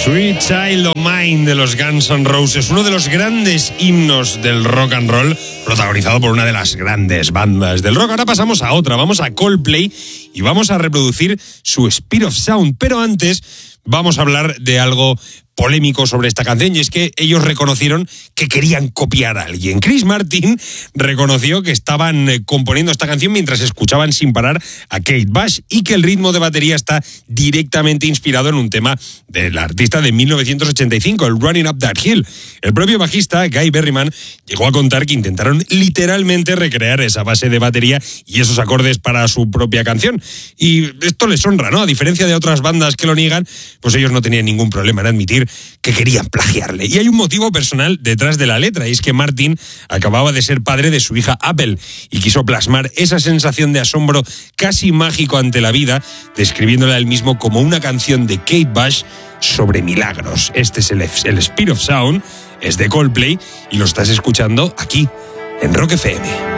Sweet Child O' Mine de los Guns N' Roses, uno de los grandes himnos del rock and roll, protagonizado por una de las grandes bandas del rock. Ahora pasamos a otra, vamos a Coldplay y vamos a reproducir su Speed of Sound, pero antes vamos a hablar de algo polémico sobre esta canción, y es que ellos reconocieron que querían copiar a alguien. Chris Martin reconoció que estaban componiendo esta canción mientras escuchaban sin parar a Kate Bush y que el ritmo de batería está directamente inspirado en un tema del artista de 1985, el Running Up That Hill. El propio bajista, Guy Berryman, llegó a contar que intentaron literalmente recrear esa base de batería y esos acordes para su propia canción. Y esto les honra, ¿no? A diferencia de otras bandas que lo niegan, pues ellos no tenían ningún problema en admitir que querían plagiarle. Y hay un motivo personal detrás de la letra, y es que Martin acababa de ser padre de su hija Apple y quiso plasmar esa sensación de asombro casi mágico ante la vida, describiéndola él mismo como una canción de Kate Bush sobre milagros. Este es el Speed of Sound, es de Coldplay y lo estás escuchando aquí en Rock FM.